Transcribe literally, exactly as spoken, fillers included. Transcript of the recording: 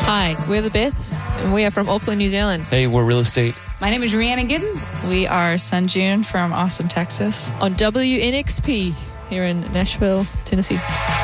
Hi, we're the Bits, and we are from Auckland, New Zealand. Hey, we're Real Estate. My name is Rhiannon Giddens. We are Sun June from Austin, Texas. On W N X P here in Nashville, Tennessee.